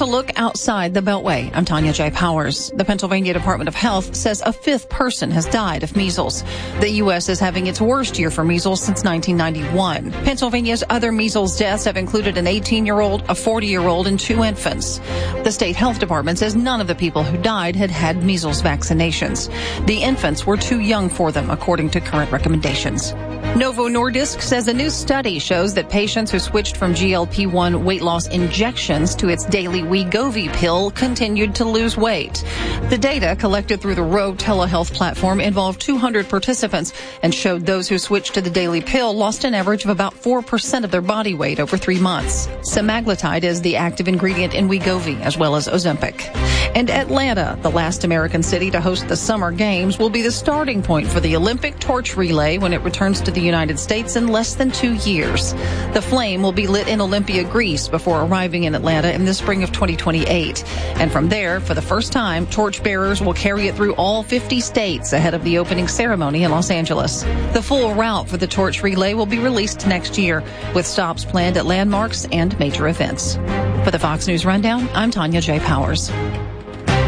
look outside the Beltway. I'm Tanya J. Powers. The Pennsylvania Department of Health says a fifth person has died of measles. The U.S. is having its worst year for measles since 1991. Pennsylvania's other measles deaths have included an 18-year-old, a 40-year-old, and 2 infants. The state health department says none of the people who died had had measles vaccinations. The infants were too young for them, according to current recommendations. Novo Nordisk says a new study shows that patients who switched from GLP-1 weight loss injections to its daily Wegovy pill continued to lose weight. The data collected through the Ro telehealth platform involved 200 participants and showed those who switched to the daily pill lost an average of about 4% of their body weight over 3 months. Semaglutide is the active ingredient in Wegovy, as well as Ozempic. And Atlanta, the last American city to host the Summer Games, will be the starting point for the Olympic torch relay when it returns to the United States in less than 2 years. The flame will be lit in Olympia, Greece, before arriving in Atlanta in the spring of 2028. And from there, for the first time, torch bearers will carry it through all 50 states ahead of the opening ceremony in Los Angeles. The full route for the torch relay will be released next year, with stops planned at landmarks and major events. For the Fox News Rundown, I'm Tanya J. Powers.